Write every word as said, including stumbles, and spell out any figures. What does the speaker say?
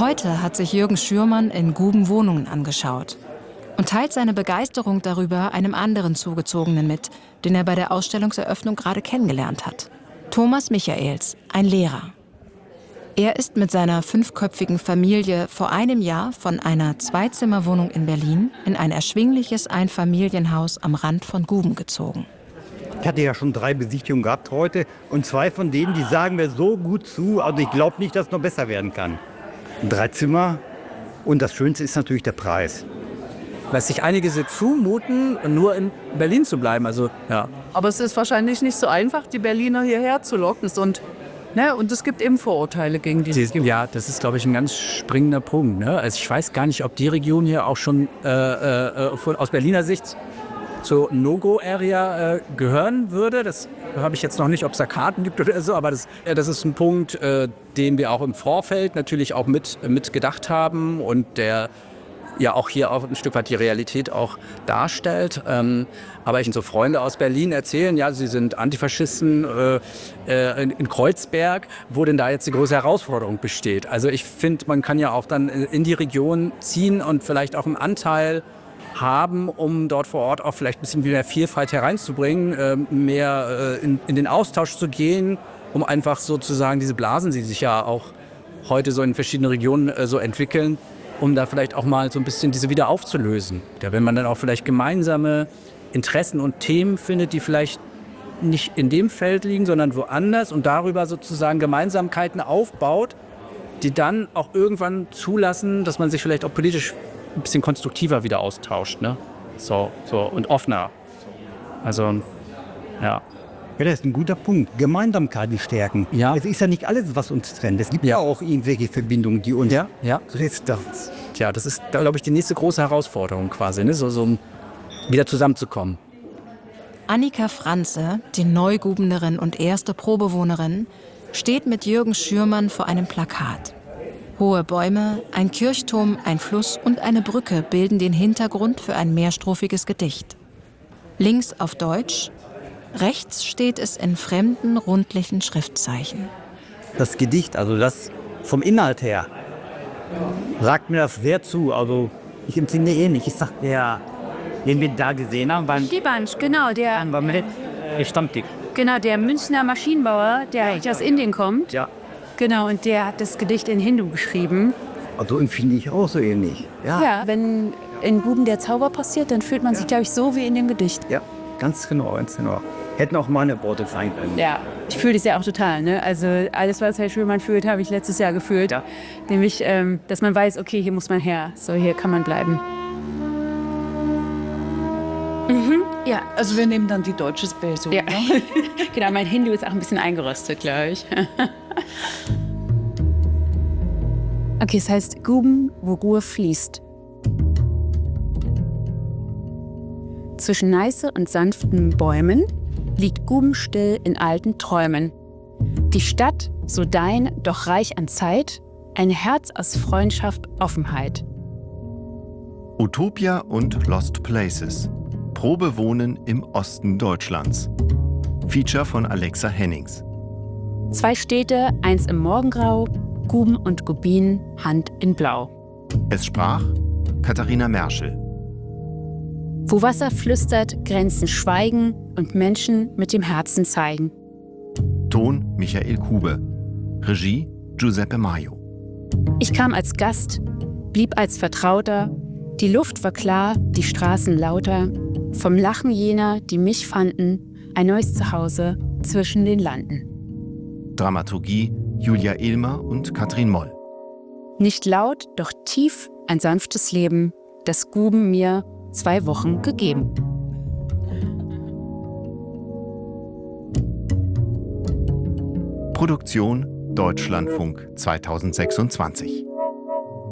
Heute hat sich Jürgen Schürmann in Guben Wohnungen angeschaut und teilt seine Begeisterung darüber einem anderen Zugezogenen mit, den er bei der Ausstellungseröffnung gerade kennengelernt hat. Thomas Michaels, ein Lehrer. Er ist mit seiner fünfköpfigen Familie vor einem Jahr von einer Zweizimmerwohnung in Berlin in ein erschwingliches Einfamilienhaus am Rand von Guben gezogen. Ich hatte ja schon drei Besichtigungen gehabt heute und zwei von denen, die sagen mir so gut zu, also ich glaube nicht, dass es noch besser werden kann. Drei Zimmer und das Schönste ist natürlich der Preis. Weil sich einige so zumuten, nur in Berlin zu bleiben. Also, ja. Aber es ist wahrscheinlich nicht so einfach, die Berliner hierher zu locken. Und, ne, und es gibt eben Vorurteile gegen die. Ja, das ist, glaube ich, ein ganz springender Punkt. Ne? Also ich weiß gar nicht, ob die Region hier auch schon äh, äh, von, aus Berliner Sicht zur No-Go-Area äh, gehören würde. Das habe ich jetzt noch nicht, ob es da Karten gibt oder so. Aber das, äh, das ist ein Punkt, äh, den wir auch im Vorfeld natürlich auch mit, mit gedacht haben und der ja auch hier auch ein Stück weit die Realität auch darstellt. Ähm, aber ich so Freunde aus Berlin erzählen, ja, sie sind Antifaschisten äh, äh, in, in Kreuzberg, wo denn da jetzt die große Herausforderung besteht. Also ich finde, man kann ja auch dann in die Region ziehen und vielleicht auch einen Anteil haben, um dort vor Ort auch vielleicht ein bisschen mehr Vielfalt hereinzubringen, äh, mehr äh, in, in den Austausch zu gehen, um einfach sozusagen diese Blasen, die sich ja auch heute so in verschiedenen Regionen äh, so entwickeln, um da vielleicht auch mal so ein bisschen diese wieder aufzulösen. Ja, wenn man dann auch vielleicht gemeinsame Interessen und Themen findet, die vielleicht nicht in dem Feld liegen, sondern woanders und darüber sozusagen Gemeinsamkeiten aufbaut, die dann auch irgendwann zulassen, dass man sich vielleicht auch politisch ein bisschen konstruktiver wieder austauscht, ne? So, so und offener. Also, ja. Ja, das ist ein guter Punkt. Gemeinsamkeiten stärken. Ja. Es ist ja nicht alles, was uns trennt. Es gibt ja, Ja auch irgendwelche Verbindungen, die uns... Ja, ja. Das. Tja, das ist, glaube ich, die nächste große Herausforderung quasi, ne? So, so um wieder zusammenzukommen. Annika Franze, die Neugubenerin und erste Probewohnerin, steht mit Jürgen Schürmann vor einem Plakat. Hohe Bäume, ein Kirchturm, ein Fluss und eine Brücke bilden den Hintergrund für ein mehrstrophiges Gedicht. Links auf Deutsch, rechts steht es in fremden, rundlichen Schriftzeichen. Das Gedicht, also das vom Inhalt her, sagt mir das sehr zu. Also ich empfinde ähnlich. Ich sag, der, den wir da gesehen haben, war ein Stibansch, genau, der, war mit äh, Stammtick. genau, der Münchner Maschinenbauer, der eigentlich aus Indien kommt. Ja. Genau, und der hat das Gedicht in Hindu geschrieben. Also empfinde ich auch so ähnlich. Ja, Ja, wenn in Guben der Zauber passiert, dann fühlt man sich, glaube ich, so wie in dem Gedicht. ja, ganz genau, ganz genau. Hätten auch meine Worte sein können. Ja, ich fühle das ja auch total. Ne? Also alles, was Herr Schürmann fühlt, habe ich letztes Jahr gefühlt. Ja. Nämlich, ähm, dass man weiß, okay, hier muss man her. So, hier kann man bleiben. Mhm, ja. Also wir nehmen dann die deutsche Version. Ja. Ne? Genau, mein Hindu ist auch ein bisschen eingerostet, glaube ich. Okay, es heißt Guben, wo Ruhe fließt. Zwischen Neiße und sanften Bäumen liegt Guben still in alten Träumen. Die Stadt, so dein, doch reich an Zeit, ein Herz aus Freundschaft, Offenheit. Utopia und Lost Places. Probewohnen im Osten Deutschlands. Feature von Alexa Hennings. Zwei Städte, eins im Morgengrau, Guben und Gubin, Hand in Blau. Es sprach Katharina Merschel. Wo Wasser flüstert, Grenzen schweigen und Menschen mit dem Herzen zeigen. Ton Michael Kube. Regie Giuseppe Maio. Ich kam als Gast, blieb als Vertrauter. Die Luft war klar, die Straßen lauter. Vom Lachen jener, die mich fanden, ein neues Zuhause zwischen den Landen. Dramaturgie Julia Ehlmer und Katrin Moll. Nicht laut, doch tief ein sanftes Leben, das Guben mir zwei Wochen gegeben. Produktion Deutschlandfunk zweitausendsechsundzwanzig.